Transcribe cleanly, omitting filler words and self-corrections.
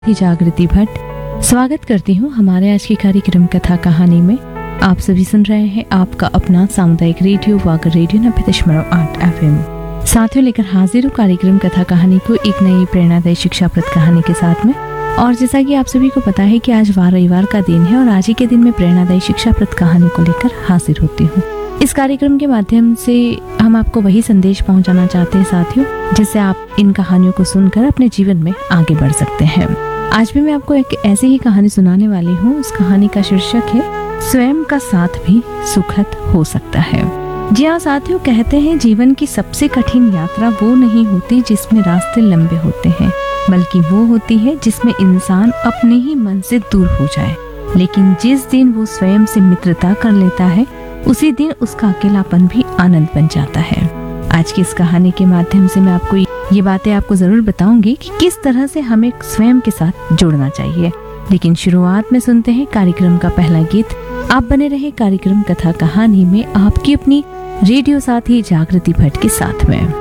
ही जागृति भट्ट स्वागत करती हूँ हमारे आज की कार्यक्रम कथा कहानी में। आप सभी सुन रहे हैं आपका अपना सामुदायिक रेडियो वागर रेडियो 90.8 FM। साथियों, लेकर हाजिर हूँ कार्यक्रम कथा कहानी को एक नई प्रेरणादायी शिक्षाप्रद कहानी के साथ में। और जैसा कि आप सभी को पता है कि आज रविवार का दिन है और आज ही के दिन में प्रेरणादायी शिक्षाप्रद कहानी को लेकर हाजिर होती हूँ। इस कार्यक्रम के माध्यम से हम आपको वही संदेश पहुंचाना चाहते हैं साथियों, जिससे आप इन कहानियों को सुनकर अपने जीवन में आगे बढ़ सकते हैं। आज भी मैं आपको एक ऐसी ही कहानी सुनाने वाली हूँ। उस कहानी का शीर्षक है स्वयं का साथ भी सुखद हो सकता है। जी हाँ साथियों, कहते हैं जीवन की सबसे कठिन यात्रा वो नहीं होती जिसमें रास्ते लंबे होते हैं, बल्कि वो होती है जिसमें इंसान अपने ही मन से दूर हो जाए। लेकिन जिस दिन वो स्वयं से मित्रता कर लेता है, उसी दिन उसका अकेलापन भी आनंद बन जाता है। आज की इस कहानी के माध्यम से मैं आपको ये बातें आपको जरूर बताऊंगी कि किस तरह से हमें स्वयं के साथ जुड़ना चाहिए। लेकिन शुरुआत में सुनते हैं कार्यक्रम का पहला गीत। आप बने रहे कार्यक्रम कथा कहानी में आपकी अपनी रेडियो साथी जागृति भट्ट के साथ में।